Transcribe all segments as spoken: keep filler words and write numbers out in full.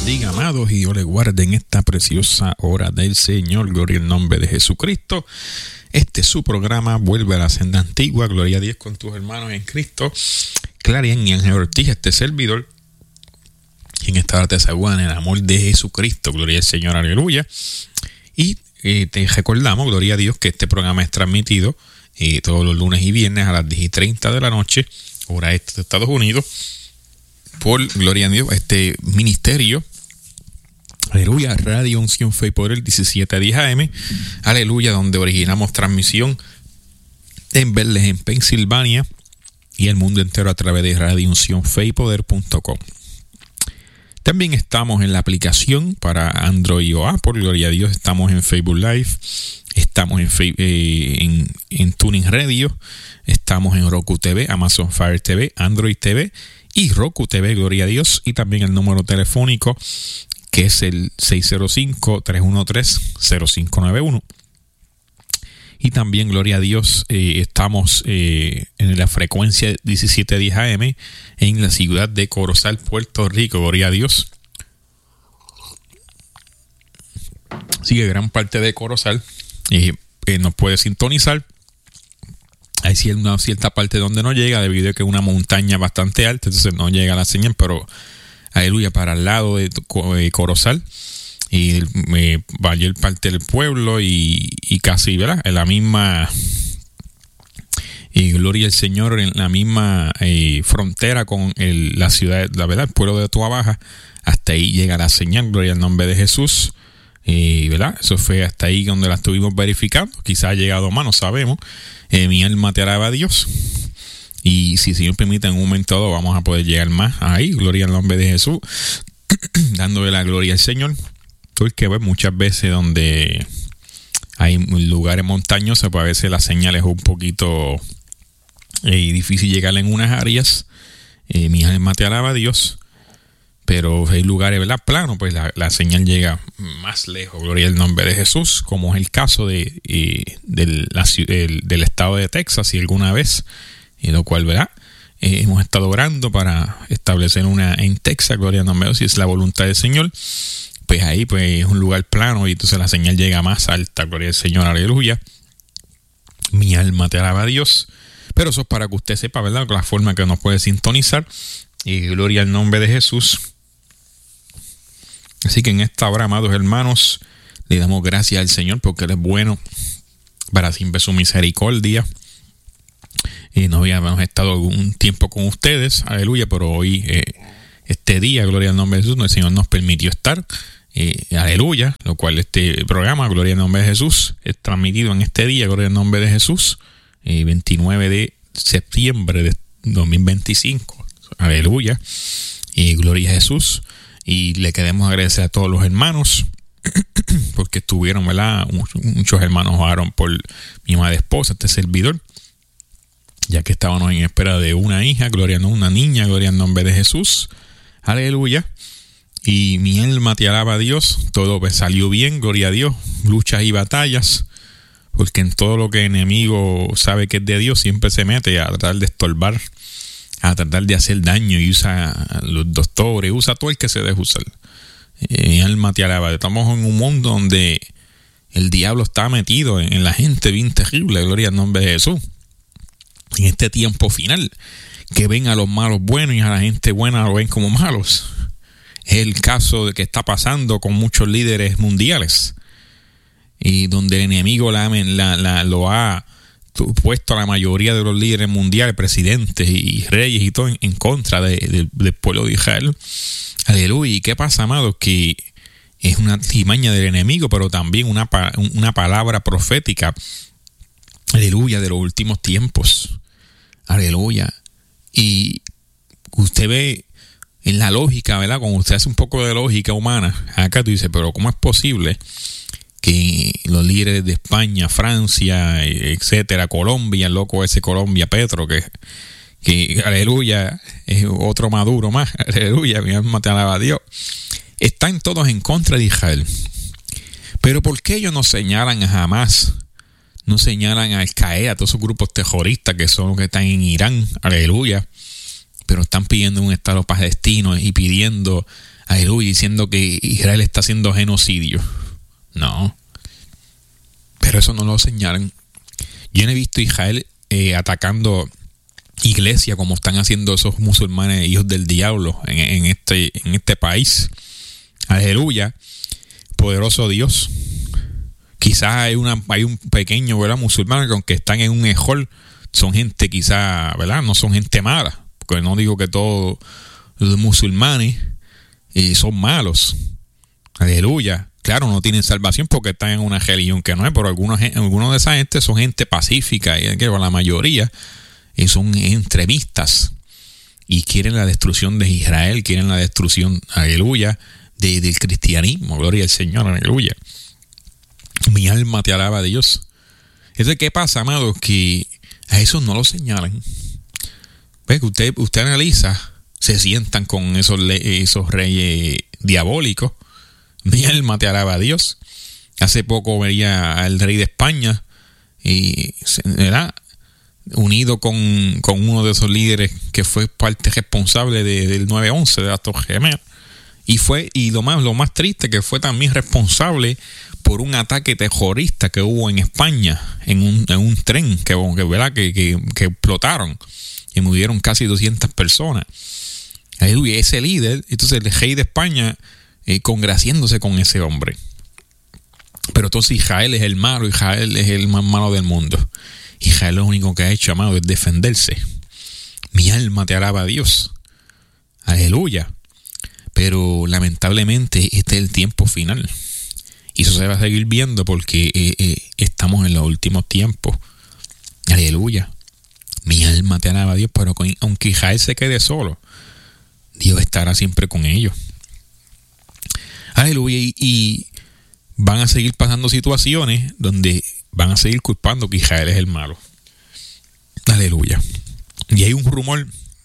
bendiga, amados, y Dios les guarde en esta preciosa hora del Señor. Gloria al nombre de Jesucristo. Este es su programa, Vuelve a la Senda Antigua. Gloria a Dios con tus hermanos en Cristo. Clarian y Ángel Ortiz, este servidor. Y en esta hora te saludan en el amor de Jesucristo. Gloria al Señor, aleluya. Y eh, te recordamos, gloria a Dios, que este programa es transmitido eh, todos los lunes y viernes a las diez y treinta de la noche, hora este de Estados Unidos, por, gloria a Dios, este ministerio, aleluya, Radio Unción Fe y Poder, diecisiete diez A M, aleluya, donde originamos transmisión en Bethlehem, Pensilvania, y el mundo entero a través de radio unción fe y poder punto com. También estamos en la aplicación para Android o Apple, gloria a Dios. Estamos en Facebook Live, estamos en, eh, en, en Tuning Radio, estamos en Roku T V, Amazon Fire T V, Android T V y Roku T V, gloria a Dios. Y también el número telefónico, que es el seis cero cinco, tres uno tres, cero cinco nueve uno. Y también, gloria a Dios, eh, estamos eh, en la frecuencia diecisiete diez A M en la ciudad de Corozal, Puerto Rico. Gloria a Dios. Sigue gran parte de Corozal eh, eh, nos puede sintonizar. Hay una cierta parte donde no llega, debido a que es una montaña bastante alta, entonces no llega la señal, pero aleluya, para el lado de eh, Corozal. Y eh, mayor parte del pueblo y, y casi, ¿verdad? En la misma, y gloria al Señor, en la misma eh, frontera con el, la ciudad, la verdad, el pueblo de Toa Baja, hasta ahí llega la señal, gloria al nombre de Jesús, eh, ¿verdad? Eso fue hasta ahí donde la estuvimos verificando, quizá ha llegado más, no sabemos. Eh, mi alma te alaba a Dios, y si el Señor permite, en un momento dado vamos a poder llegar más ahí, gloria al nombre de Jesús, dándole la gloria al Señor. Porque pues, muchas veces donde hay lugares montañosos, pues a veces la señal es un poquito eh, difícil llegar en unas áreas. Eh, mi alma te alaba a Dios. Pero hay lugares, ¿verdad?, planos, pues la, la señal llega más lejos. Gloria al nombre de Jesús, como es el caso de, eh, del, la, del, del estado de Texas, y alguna vez, en lo cual, ¿verdad?, eh, hemos estado orando para establecer una en Texas, gloria al nombre de Dios, si es la voluntad del Señor. Pues ahí pues es un lugar plano y entonces la señal llega más alta, gloria al Señor, aleluya. Mi alma te alaba a Dios. Pero eso es para que usted sepa, ¿verdad?, la forma que nos puede sintonizar. Y gloria al nombre de Jesús. Así que en esta hora, amados hermanos, le damos gracias al Señor porque Él es bueno, para siempre su misericordia. Y no habíamos estado algún tiempo con ustedes, aleluya, pero hoy, eh, este día, gloria al nombre de Jesús, el Señor nos permitió estar. Eh, aleluya, lo cual este programa, gloria al nombre de Jesús, es transmitido en este día, gloria al nombre de Jesús, eh, veintinueve de septiembre de dos mil veinticinco, aleluya, y gloria a Jesús. Y le queremos agradecer a todos los hermanos porque estuvieron, ¿verdad? Muchos hermanos oraron por mi amada esposa, este servidor, ya que estábamos en espera de una hija, gloria a una niña, gloria al nombre de Jesús, aleluya. Y mi alma te alaba a Dios, todo pues salió bien, gloria a Dios, luchas y batallas, porque en todo lo que el enemigo sabe que es de Dios, siempre se mete a tratar de estorbar, a tratar de hacer daño, y usa a los doctores, usa todo el que se deja usar. Eh, mi alma te alaba. Estamos en un mundo donde el diablo está metido en, en la gente bien terrible, gloria al nombre de Jesús. En este tiempo final, que ven a los malos buenos y a la gente buena lo ven como malos. Es el caso de que está pasando con muchos líderes mundiales, y donde el enemigo la, la, la, lo ha puesto a la mayoría de los líderes mundiales, presidentes y reyes y todo en, en contra de, de, del pueblo de Israel. Aleluya. ¿Y qué pasa, amados? Que es una timaña del enemigo, pero también una, una palabra profética, aleluya, de los últimos tiempos. Aleluya. Y usted ve en la lógica, ¿verdad? Cuando usted hace un poco de lógica humana, acá tú dices, pero ¿cómo es posible que los líderes de España, Francia, etcétera, Colombia, el loco ese Colombia, Petro, que, que aleluya, es otro Maduro más, aleluya, mi alma te alaba a Dios, están todos en contra de Israel? Pero ¿por qué ellos no señalan a Hamas, no señalan a Al Qaeda, a todos esos grupos terroristas que son los que están en Irán, aleluya, pero están pidiendo un estado palestino y pidiendo aleluya, diciendo que Israel está haciendo genocidio. No. Pero eso no lo señalan. Yo no he visto a Israel eh, atacando iglesia como están haciendo esos musulmanes hijos del diablo en, en, este, en este país. Aleluya. Poderoso Dios. Quizás hay, una, hay un pequeño, ¿verdad?, musulmán que aunque están en un ejol, son gente quizás, ¿verdad?, no son gente mala. Porque no digo que todos los musulmanes eh, son malos. Aleluya. Claro, no tienen salvación porque están en una religión que no es, pero algunos, algunos de esa gente son gente pacífica, y que la mayoría eh, son extremistas y quieren la destrucción de Israel, quieren la destrucción, aleluya, de, del cristianismo. Gloria al Señor, aleluya. Mi alma te alaba a Dios. Entonces, ¿qué pasa, amados? Que a esos no lo señalan. ¿Ves? Que usted, usted analiza, se sientan con esos, esos reyes diabólicos. Mi alma te alaba a Dios. Hace poco veía al rey de España y, ¿verdad?, unido con, con uno de esos líderes que fue parte responsable de, del nueve once, de las Torres Gemelas. Y fue, y lo más, lo más triste, que fue también responsable por un ataque terrorista que hubo en España, en un, en un tren que, que, ¿verdad?, que, que, que explotaron y murieron casi doscientas personas. Aleluya, ese líder, entonces el rey de España eh, congraciándose con ese hombre. Pero entonces Israel es el malo, Israel es el más malo del mundo. Israel lo único que ha hecho, amado, es defenderse. Mi alma te alaba a Dios. Aleluya. Pero lamentablemente este es el tiempo final. Y eso se va a seguir viendo porque eh, eh, estamos en los últimos tiempos. Aleluya. Mi alma te alaba a Dios, pero con, aunque Israel se quede solo, Dios estará siempre con ellos. Aleluya. Y, y van a seguir pasando situaciones donde van a seguir culpando que Israel es el malo. Aleluya. Y hay un rumor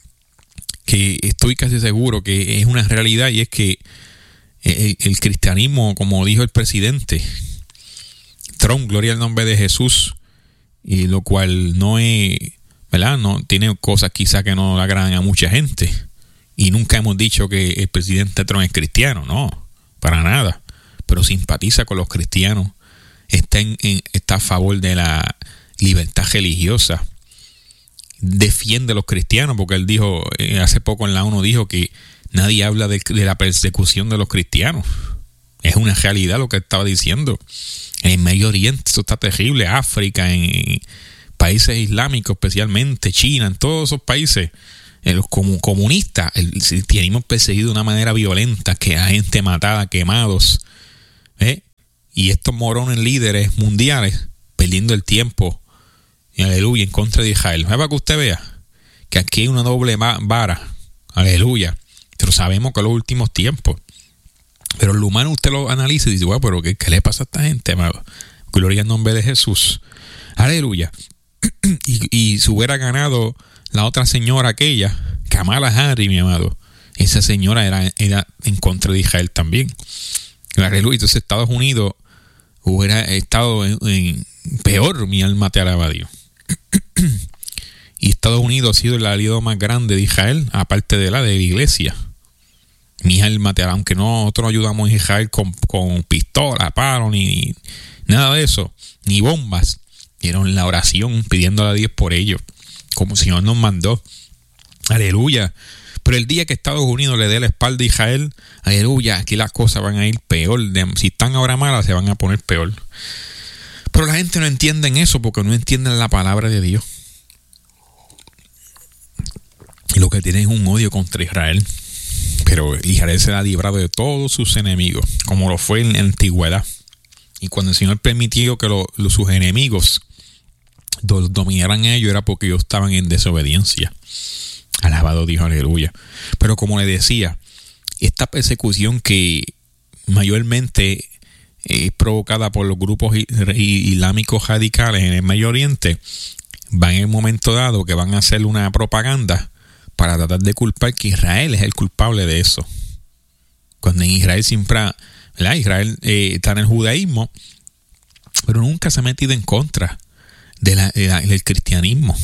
que estoy casi seguro que es una realidad, y es que el, el cristianismo, como dijo el presidente Trump, gloria al nombre de Jesús, y lo cual no es, ¿verdad?, no tiene cosas quizás que no le agradan a mucha gente, y nunca hemos dicho que el presidente Trump es cristiano, no, para nada, pero simpatiza con los cristianos, está, en, en, está a favor de la libertad religiosa, defiende a los cristianos, porque él dijo, eh, hace poco en la ONU dijo que nadie habla de, de la persecución de los cristianos. Es una realidad lo que estaba diciendo. En el Medio Oriente eso está terrible, África, en, en países islámicos especialmente, China, en todos esos países, en los comun, comunistas, el cristianismo es perseguido de una manera violenta, que hay gente matada, quemados, ¿eh? Y estos morones líderes mundiales perdiendo el tiempo, aleluya, en contra de Israel. Para que usted vea que aquí hay una doble vara, aleluya, pero sabemos que en los últimos tiempos, pero el humano usted lo analiza y dice, bueno, pero ¿qué, qué le pasa a esta gente, amado? Gloria al nombre de Jesús, aleluya. y, y si hubiera ganado la otra señora aquella, Kamala Harris, mi amado, esa señora era, era en contra de Israel también, aleluya. Entonces Estados Unidos hubiera estado en, en peor, mi alma te alaba a Dios. Y Estados Unidos ha sido el aliado más grande de Israel, aparte de la de la iglesia. Mi alma te alaba, aunque nosotros no ayudamos a Israel con, con pistola, palo, ni, ni nada de eso, ni bombas. Dieron la oración pidiéndole a Dios por ellos, como el Señor nos mandó. Aleluya. Pero el día que Estados Unidos le dé la espalda a Israel, aleluya, aquí las cosas van a ir peor. Si están ahora malas, se van a poner peor. Pero la gente no entiende eso porque no entienden la palabra de Dios. Y lo que tienen es un odio contra Israel. Pero Israel se ha librado de todos sus enemigos, como lo fue en la antigüedad. Y cuando el Señor permitió que lo, lo, sus enemigos do, dominaran a ellos, era porque ellos estaban en desobediencia. Alabado Dios, aleluya. Pero como le decía, esta persecución que mayormente es provocada por los grupos islámicos radicales en el Medio Oriente, va en el momento dado que van a hacer una propaganda para tratar de culpar que Israel es el culpable de eso. Cuando en Israel siempre, ¿verdad? Israel eh, está en el judaísmo, pero nunca se ha metido en contra de la, de la, del cristianismo.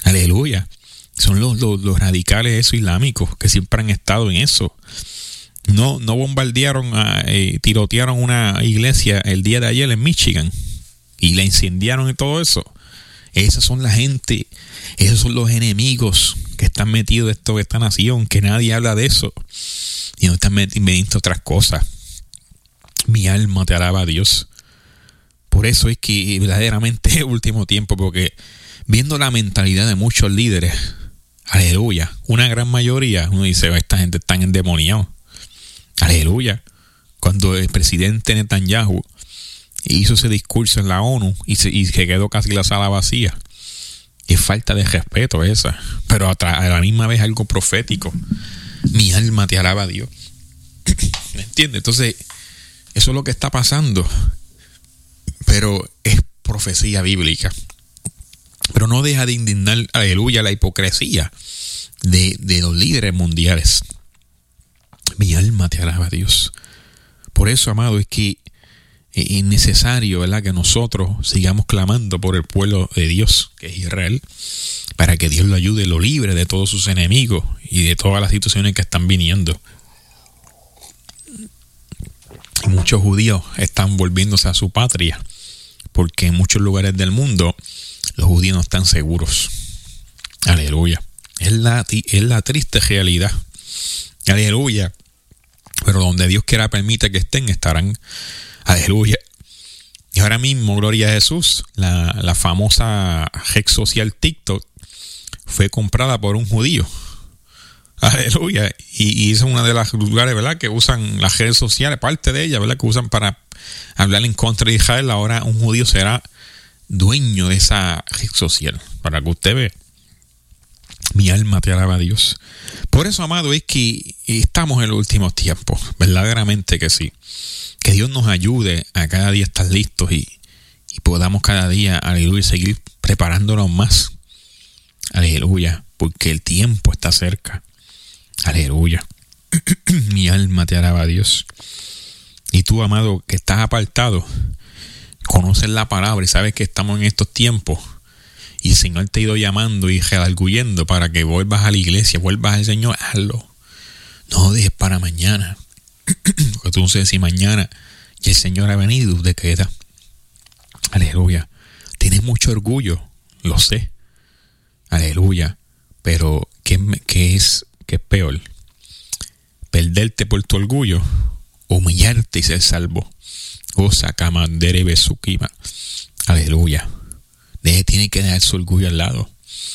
Aleluya. Son los, los, los radicales esos islámicos que siempre han estado en eso. No, no bombardearon, a, eh, tirotearon una iglesia el día de ayer en Michigan y la incendiaron y todo eso. Esas son la gente, esos son los enemigos que están metidos de esto, de esta nación, que nadie habla de eso y no están metiendo otras cosas. Mi alma te alaba a Dios. Por eso es que verdaderamente es el último tiempo, porque viendo la mentalidad de muchos líderes, aleluya, una gran mayoría, uno dice, esta gente está endemoniada. Aleluya. Cuando el presidente Netanyahu hizo ese discurso en la ONU y se, y se quedó casi la sala vacía, es falta de respeto esa, pero a, tra- a la misma vez algo profético. Mi alma te alaba a Dios. ¿Me entiendes? Entonces, eso es lo que está pasando, pero es profecía bíblica. Pero no deja de indignar, aleluya, la hipocresía de, de los líderes mundiales. Mi alma te alaba a Dios. Por eso, amado, es que es necesario, ¿verdad?, que nosotros sigamos clamando por el pueblo de Dios, que es Israel, para que Dios lo ayude, lo libre de todos sus enemigos y de todas las situaciones que están viniendo. Muchos judíos están volviéndose a su patria, porque en muchos lugares del mundo los judíos no están seguros. Aleluya. Es la, es la triste realidad. Aleluya. Pero donde Dios quiera permite que estén, estarán. Aleluya. Y ahora mismo, gloria a Jesús, la, la famosa red social TikTok fue comprada por un judío. Aleluya. Y, y es una de las lugares, ¿verdad?, que usan las redes sociales, parte de ellas, ¿verdad?, que usan para hablar en contra de Israel. Ahora un judío será dueño de esa red social, para que usted vea. Mi alma te alaba a Dios. Por eso, amado, es que estamos en los últimos tiempos, verdaderamente que sí. Que Dios nos ayude a cada día estar listos y, y podamos cada día, aleluya, seguir preparándonos más. Aleluya, porque el tiempo está cerca. Aleluya. Mi alma te alaba a Dios. Y tú, amado, que estás apartado, conoces la palabra y sabes que estamos en estos tiempos. Y el Señor te ha ido llamando y redarguyendo para que vuelvas a la iglesia, vuelvas al Señor, hazlo. No dejes para mañana. Porque tú no sabes si mañana ya el Señor ha venido y tú te quedas. Aleluya. Tienes mucho orgullo, lo sé. Aleluya. Pero ¿qué, qué es, qué es peor? Perderte por tu orgullo, humillarte y ser salvo. Osa kamandere besukima. Aleluya. Deje, tiene que dejar su orgullo al lado.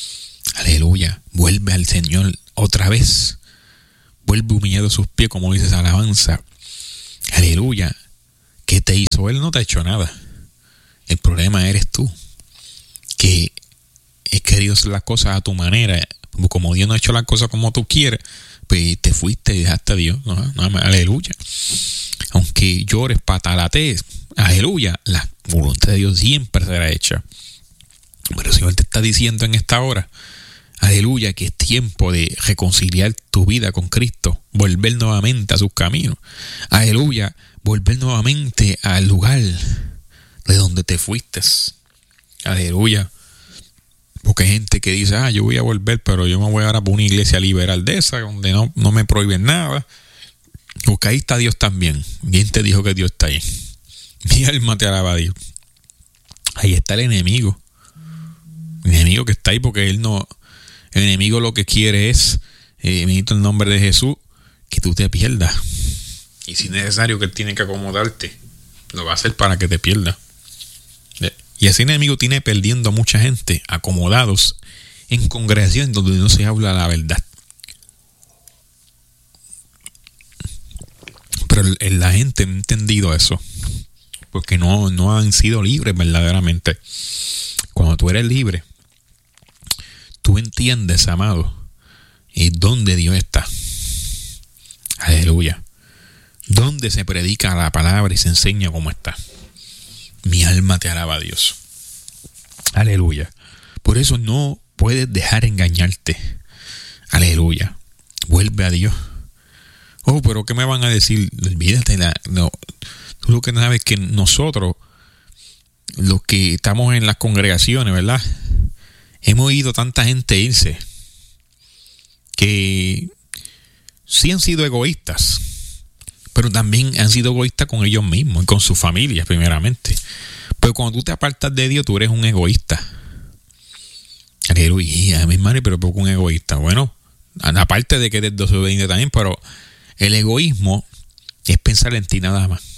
Aleluya. Vuelve al Señor otra vez. Vuelve humillado a sus pies, como dices, alabanza. Aleluya. ¿Qué te hizo? Él no te ha hecho nada. El problema eres tú, que has querido hacer las cosas a tu manera. Como Dios no ha hecho las cosas como tú quieres, pues te fuiste y dejaste a Dios. No, no, aleluya. Aunque llores, patalatees, aleluya, la voluntad de Dios siempre será hecha. Pero el Señor te está diciendo en esta hora, aleluya, que es tiempo de reconciliar tu vida con Cristo, volver nuevamente a sus caminos. Aleluya, volver nuevamente al lugar de donde te fuiste. Aleluya. Porque hay gente que dice, ah, yo voy a volver, pero yo me voy ahora por una iglesia liberal de esa, donde no, no me prohíben nada. Porque ahí está Dios también. ¿Quién te dijo que Dios está ahí? Mi alma te alaba a Dios. Ahí está el enemigo. El enemigo que está ahí porque él no... El enemigo lo que quiere es, eh, bendito el nombre de Jesús, que tú te pierdas. Y si es necesario que él tiene que acomodarte, lo va a hacer para que te pierdas. Y ese enemigo tiene perdiendo a mucha gente, acomodados en congregaciones donde no se habla la verdad. Pero la gente no ha entendido eso, porque no, no han sido libres verdaderamente. Cuando tú eres libre, tú entiendes, amado, y dónde Dios está. Aleluya. Donde se predica la palabra y se enseña cómo está. Mi alma te alaba a Dios. Aleluya. Por eso no puedes dejar engañarte. Aleluya. Vuelve a Dios. Oh, pero ¿qué me van a decir? Olvídate. La, no. Tú lo que sabes es que nosotros, los que estamos en las congregaciones, ¿verdad?, hemos oído tanta gente irse que sí han sido egoístas. pero también han sido egoístas con ellos mismos y con su familia primeramente. Pero cuando tú te apartas de Dios, tú eres un egoísta. Aleluya, mi hermano, pero poco un egoísta. Bueno, aparte de que eres desobediente también, pero el egoísmo es pensar en ti nada más.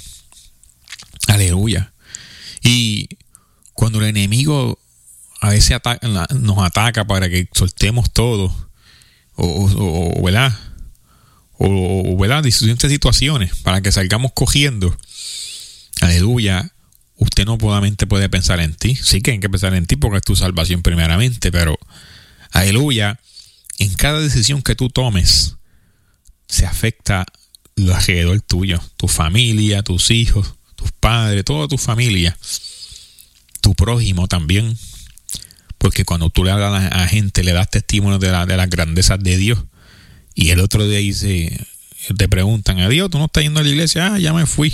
Aleluya. Y cuando el enemigo a veces ataca, nos ataca para que soltemos todo, o, o, o ¿verdad? O, o ¿verdad? Distintas situaciones para que salgamos cogiendo. Aleluya. Usted no solamente puede pensar en ti. Sí que hay que pensar en ti porque es tu salvación primeramente, pero aleluya, en cada decisión que tú tomes se afecta lo alrededor tuyo, tu familia, tus hijos, tus padres, toda tu familia, tu prójimo también, porque cuando tú le hablas a gente, le das testimonio de, la, de las grandezas de Dios, y el otro día dice, te preguntan, adiós, ¿tú no estás yendo a la iglesia? Ah, ya me fui.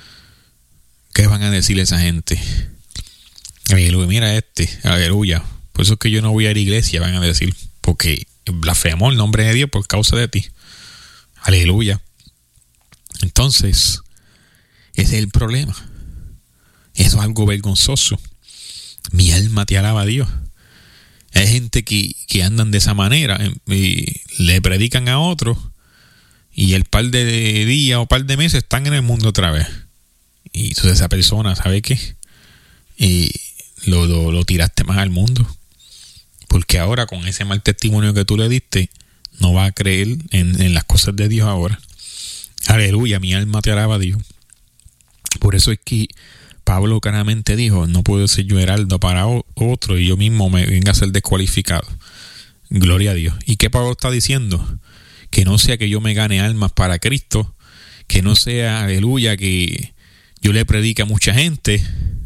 ¿Qué van a decirle a esa gente? Aleluya, mira este, aleluya. Por eso es que yo no voy a la iglesia, van a decir, porque blasfemó el nombre de Dios por causa de ti. Aleluya. Entonces, ese es el problema. Eso es algo vergonzoso. Mi alma te alaba a Dios. Hay gente que, que andan de esa manera y le predican a otros y el par de días o par de meses están en el mundo otra vez. Y entonces esa persona, ¿sabe qué? Y lo, lo, lo tiraste más al mundo. Porque ahora con ese mal testimonio que tú le diste, no va a creer en, en las cosas de Dios ahora. Aleluya, mi alma te alaba a Dios. Por eso es que Pablo claramente dijo, no puedo ser yo heraldo para otro y yo mismo me venga a ser descualificado. Gloria a Dios. ¿Y qué Pablo está diciendo? Que no sea que yo me gane almas para Cristo, que no sea, aleluya, que yo le predique a mucha gente,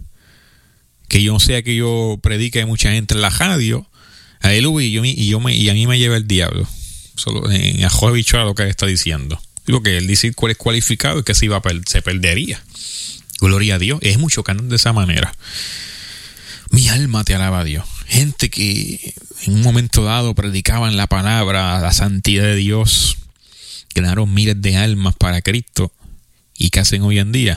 que yo no sea que yo predique a mucha gente en la radio, aleluya, y, yo, y, yo me, y a mí me lleva el diablo. Solo en ajo de bicho a lo que él está diciendo. Digo que él dice cuál es cualificado y que se, iba a per- se perdería. Gloria a Dios. Es mucho canon de esa manera. Mi alma te alaba a Dios. Gente que en un momento dado predicaban la palabra, la santidad de Dios, ganaron miles de almas para Cristo. ¿Y qué hacen hoy en día?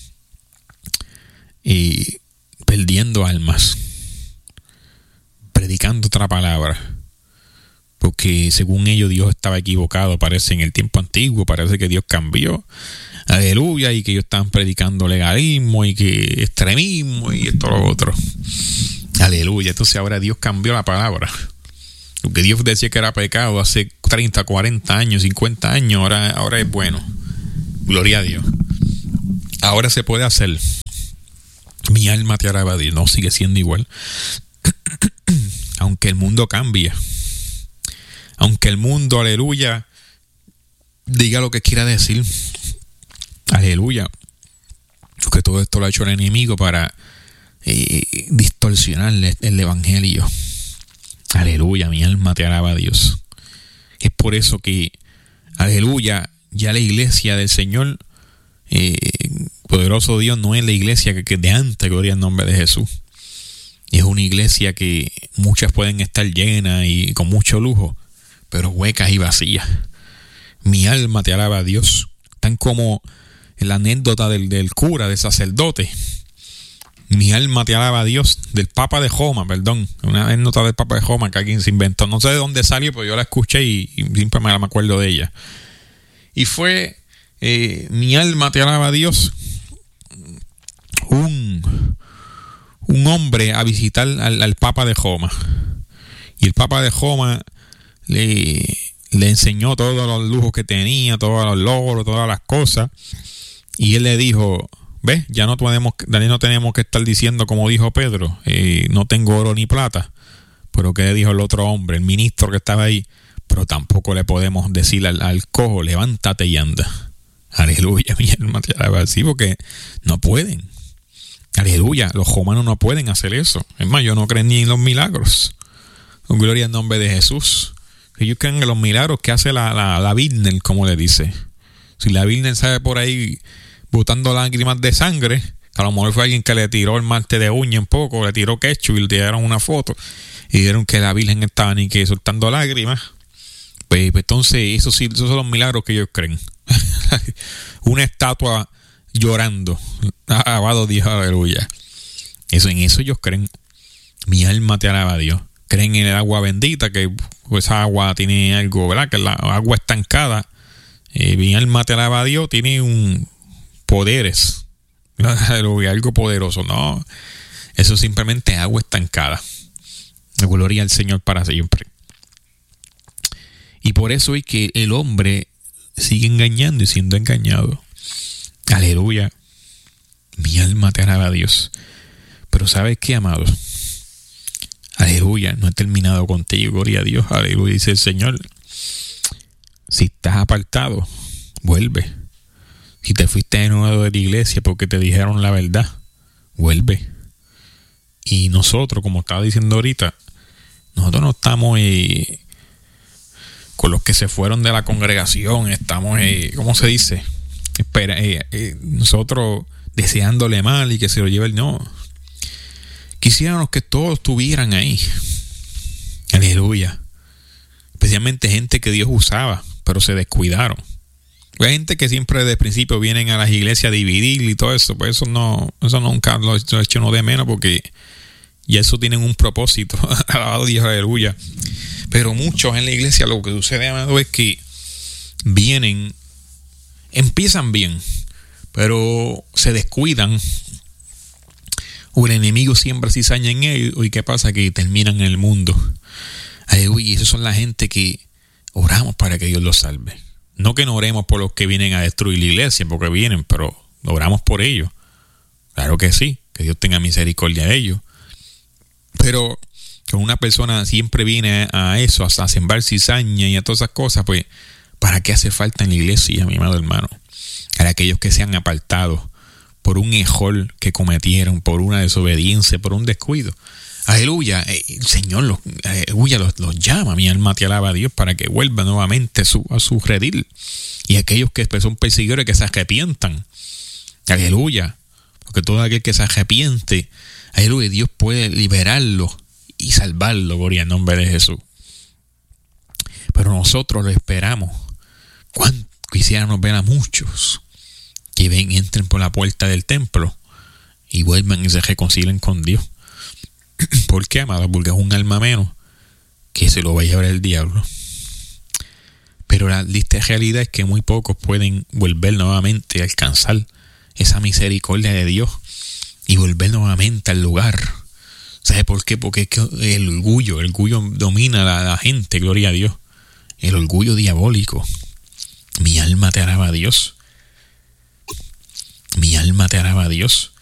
Y perdiendo almas, predicando otra palabra, porque según ellos Dios estaba equivocado, parece en el tiempo antiguo, parece que Dios cambió, aleluya, y que ellos estaban predicando legalismo y que extremismo y esto lo otro, aleluya. Entonces ahora Dios cambió la palabra. Lo que Dios decía que era pecado hace treinta, cuarenta años, cincuenta años, ahora, ahora es bueno. Gloria a Dios. Ahora se puede hacer. Mi alma te alaba a Dios. No, sigue siendo igual. Aunque el mundo cambie. Aunque el mundo, aleluya, diga lo que quiera decir. Aleluya. Porque todo esto lo ha hecho el enemigo para eh, distorsionar el, el evangelio. Aleluya, mi alma te alaba a Dios. Es por eso que, aleluya, ya la iglesia del Señor, eh, poderoso Dios, no es la iglesia que, que de antes, gloria al nombre de Jesús. Es una iglesia que muchas pueden estar llenas y con mucho lujo, pero huecas y vacías. Mi alma te alaba a Dios. Tan como la anécdota del, del cura, del sacerdote. Mi alma te alaba a Dios, del Papa de Roma, perdón. Una anécdota del Papa de Roma que alguien se inventó. No sé de dónde salió, pero yo la escuché y, y siempre me, me acuerdo de ella. Y fue, eh, mi alma te alaba a Dios, un, un hombre a visitar al, al Papa de Roma. Y el Papa de Roma le, le enseñó todos los lujos que tenía, todos los logros, todas las cosas. Y él le dijo, ¿ves? Ya no tenemos, no tenemos que estar diciendo como dijo Pedro, eh, no tengo oro ni plata. Pero ¿qué le dijo el otro hombre, el ministro que estaba ahí? Pero tampoco le podemos decir al, al cojo, levántate y anda. Aleluya, mi alma te alaba así, porque no pueden. Aleluya, los romanos no pueden hacer eso. Es más, yo no creo ni en los milagros. Con gloria al nombre de Jesús. Ellos creen en los milagros que hace la, la, la Virgen, como le dice. Si la Virgen sale por ahí botando lágrimas de sangre, a lo mejor fue alguien que le tiró el marte de uña un poco, le tiró ketchup y le tiraron una foto y dijeron que la Virgen estaba ni que soltando lágrimas. Pues, pues entonces esos, sí, esos son los milagros que ellos creen. una estatua llorando. Alabado Dios, aleluya. Eso, en eso ellos creen. Mi alma te alaba a Dios. Creen en el agua bendita, que pues, esa agua tiene algo, ¿verdad? Que la agua estancada. Eh, mi alma te alaba a Dios, tiene un poderes. Aleluya, algo poderoso. No, eso simplemente es agua estancada. Gloria al Señor para siempre. Y por eso es que el hombre sigue engañando y siendo engañado. Aleluya. Mi alma te alaba a Dios. Pero ¿sabes qué, amados? Aleluya. No he terminado contigo. Gloria a Dios. Aleluya. Dice el Señor. Si estás apartado, vuelve. Si te fuiste de nuevo de la iglesia porque te dijeron la verdad, vuelve. Y nosotros, como estaba diciendo ahorita, nosotros no estamos eh, con los que se fueron de la congregación, estamos, eh, ¿cómo se dice? Espera, eh, eh, nosotros deseándole mal y que se lo lleve el no. Quisiéramos que todos estuvieran ahí. Aleluya. Especialmente gente que Dios usaba, pero se descuidaron. Hay gente que siempre desde el principio vienen a las iglesias a dividir y todo eso, pues eso no, eso nunca lo he hecho no de menos, porque ya eso tienen un propósito. Alabado Dios, aleluya. Pero muchos en la iglesia lo que sucede, amado, es que vienen, empiezan bien, pero se descuidan, o el enemigo siembra cizaña en ellos, y ¿qué pasa? Que terminan en el mundo. Aleluya. Y esos son la gente que oramos para que Dios los salve. No que no oremos por los que vienen a destruir la iglesia, porque vienen, pero oramos por ellos. Claro que sí, que Dios tenga misericordia de ellos. Pero cuando una persona siempre viene a eso, hasta a sembrar cizaña y a todas esas cosas, pues, ¿para qué hace falta en la iglesia, mi amado hermano? Para aquellos que se han apartado por un error que cometieron, por una desobediencia, por un descuido. Aleluya, el Señor los, aleluya, los, los llama, mi alma te alaba a Dios, para que vuelva nuevamente a su, a su redil. Y aquellos que son perseguidores, que se arrepientan. Aleluya, porque todo aquel que se arrepiente, aleluya, Dios puede liberarlo y salvarlo, gloria al nombre de Jesús. Pero nosotros lo esperamos. ¿Cuánto quisiéramos ver a muchos que ven, entren por la puerta del templo y vuelvan y se reconcilien con Dios? ¿Por qué, amado? Porque es un alma menos que se lo va a llevar el diablo. Pero la lista de realidad es que muy pocos pueden volver nuevamente a alcanzar esa misericordia de Dios y volver nuevamente al lugar. ¿Sabe por qué? Porque es que el orgullo, el orgullo domina a la, la gente, gloria a Dios. El orgullo diabólico. Mi alma te alaba a Dios. Mi alma te alaba a Dios.